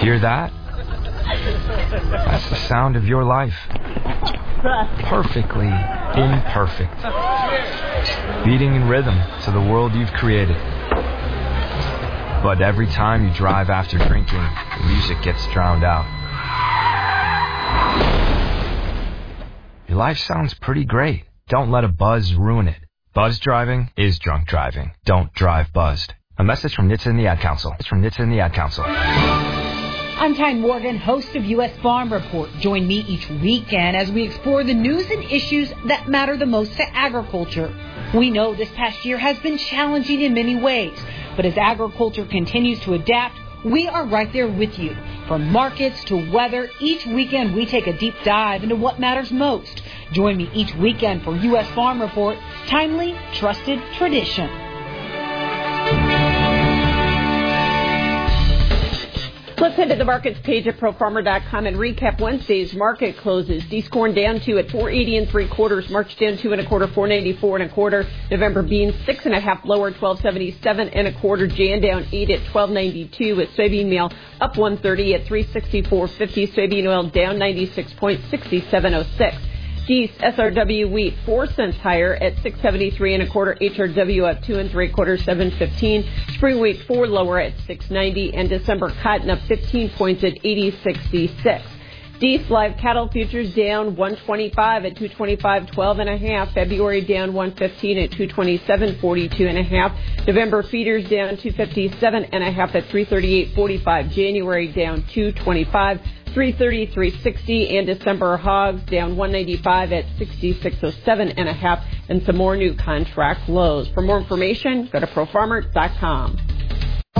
Hear that? That's the sound of your life. Perfectly imperfect. Beating in rhythm to the world you've created. But every time you drive after drinking, the music gets drowned out. Your life sounds pretty great. Don't let a buzz ruin it. Buzz driving is drunk driving. Don't drive buzzed. A message from NHTSA and the Ad Council. I'm Ty Morgan, host of U.S. Farm Report. Join me each weekend as we explore the news and issues that matter the most to agriculture. We know this past year has been challenging in many ways, but as agriculture continues to adapt, we are right there with you. From markets to weather, each weekend we take a deep dive into what matters most. Join me each weekend for U.S. Farm Report, timely, trusted tradition. Let's head to the markets page at ProFarmer.com and recap Wednesday's market closes. D's corn down 2 at 4.80 3/4. March down 2 1/4, 4.94 1/4. November beans 6 1/2 lower, 12.77 1/4. Jan down 8 at 12.92. With soybean meal up 1.30 at 3.64.50. Soybean oil down 96.6706. Geese SRW wheat 4 cents higher at 6.73 1/4. HRW up 2 3/4, 7.15. Spring wheat 4 lower at 6.90, and December cotton up 15 points at 80.66. Geese live cattle futures down 125 at 225.12 1/2. February down 115 at 227.42 1/2. November feeders down 257 1/2 at 338.45. January down 225. 333.60, and December hogs down 195 at 66.07 1/2, and some more new contract lows. For more information, go to ProFarmer.com.